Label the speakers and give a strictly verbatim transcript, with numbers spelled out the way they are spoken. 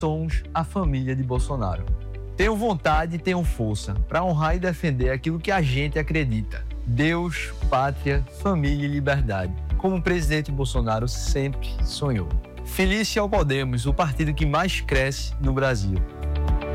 Speaker 1: somos a família de Bolsonaro. Tenham vontade e tenham força para honrar e defender aquilo que a gente acredita. Deus, pátria, família e liberdade, como o presidente Bolsonaro sempre sonhou. Feliz ao Podemos, o partido que mais cresce no Brasil.